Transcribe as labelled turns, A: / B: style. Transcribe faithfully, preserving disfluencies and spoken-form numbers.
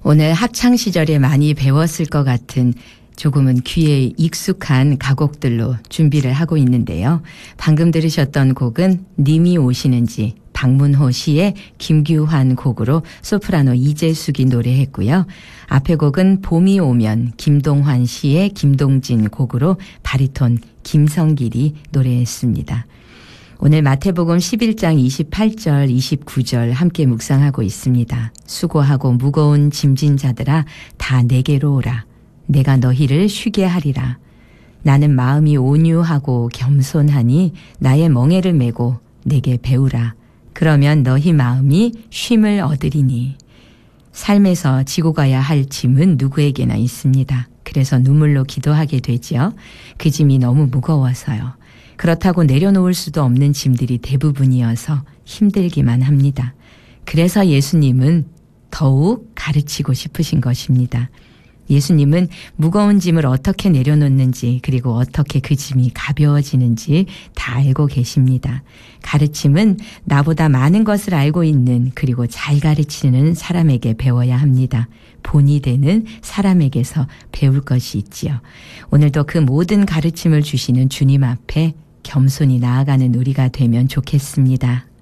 A: 오늘 학창시절에 많이 배웠을 것 같은 조금은 귀에 익숙한 가곡들로 준비를 하고 있는데요. 방금 들으셨던 곡은 님이 오시는지 박문호 시의 김규환 곡으로 소프라노 이재숙이 노래했고요. 앞에 곡은 봄이 오면 김동환 시의 김동진 곡으로 바리톤 김성길이 노래했습니다. 오늘 마태복음 십일 장 이십팔 절 이십구 절 함께 묵상하고 있습니다. 수고하고 무거운 짐진 자들아 다 내게로 오라. 내가 너희를 쉬게 하리라. 나는 마음이 온유하고 겸손하니 나의 멍에를 메고 내게 배우라. 그러면 너희 마음이 쉼을 얻으리니. 삶에서 지고 가야 할 짐은 누구에게나 있습니다. 그래서 눈물로 기도하게 되지요. 그 짐이 너무 무거워서요. 그렇다고 내려놓을 수도 없는 짐들이 대부분이어서 힘들기만 합니다. 그래서 예수님은 더욱 가르치고 싶으신 것입니다. 예수님은 무거운 짐을 어떻게 내려놓는지 그리고 어떻게 그 짐이 가벼워지는지 다 알고 계십니다. 가르침은 나보다 많은 것을 알고 있는 그리고 잘 가르치는 사람에게 배워야 합니다. 본이 되는 사람에게서 배울 것이 있지요. 오늘도 그 모든 가르침을 주시는 주님 앞에 겸손히 나아가는 우리가 되면 좋겠습니다.